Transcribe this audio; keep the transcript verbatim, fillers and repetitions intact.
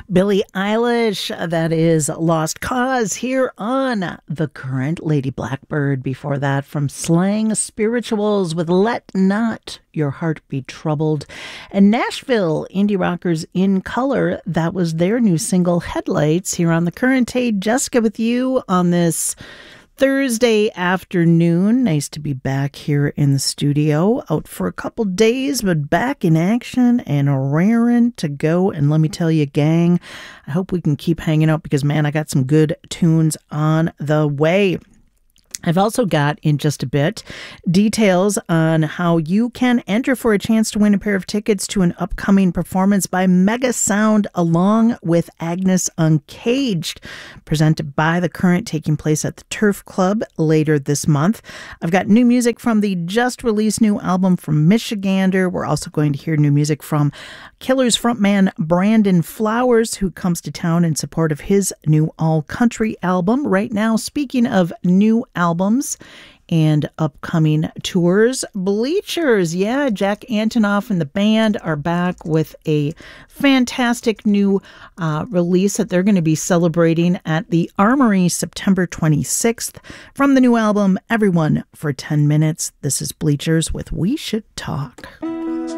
Billie Eilish, that is Lost Cause here on The Current. Lady Blackbird before that from Slang Spirituals with Let Not Your Heart Be Troubled. And Nashville indie rockers In Color, that was their new single Headlights here on The Current. Hey, Jessica with you on this Thursday afternoon. Nice to be back here in the studio. Out for a couple days, but back in action and raring to go. And let me tell you, gang, I hope we can keep hanging out because, man, I got some good tunes on the way. I've also got, in just a bit, details on how you can enter for a chance to win a pair of tickets to an upcoming performance by Mega Sound along with Agnes Uncaged, presented by The Current, taking place at the Turf Club later this month. I've got new music from the just-released new album from Michigander. We're also going to hear new music from Killers frontman Brandon Flowers, who comes to town in support of his new all-country album. Right now, speaking of new albums, albums and upcoming tours, Bleachers, yeah, Jack Antonoff and the band are back with a fantastic new uh, release that they're going to be celebrating at the Armory September twenty-sixth. From the new album, Everyone for ten minutes, this is Bleachers with We Should Talk.